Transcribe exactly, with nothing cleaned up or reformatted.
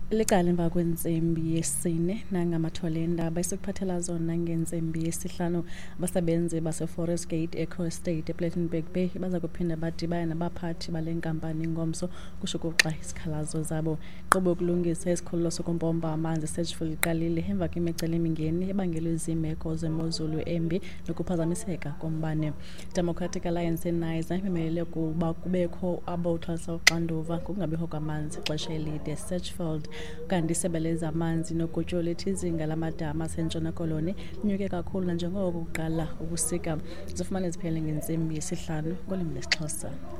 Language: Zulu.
Liqala emva kwentsimbi yesine nangamathole endaba esikuphathela zona ngentsimbi yesihlanu. Abasebenzi base-Forest Gate Eco Estate ePlattenberg Bay baza kuphinda badibana nabaphathi bale nkampani ngomso kushukuxa isikhalazo zabo. Inkqubo yokulungisa isikhululo sokumpompa amanzi eSedgefield iqalile emva kwemicelimingeni ebangelwe ziimeko zemozulu embi nokuphazamiseka kombane. Democratic Alliance eNiza imemelele ukuba kubekho abothwalisa uxanduva kungabikho kwamanzi ixesha elide eSedgefield. Kanti isebe lezamanzi nogutyulo lithi izinga lamadama aseNtshona Koloni linyuke kakhulu nanjengoko kuqala ubusika zifumane ziphele ngentsimbi yesihlanu ngolwimi lwesiXhosa.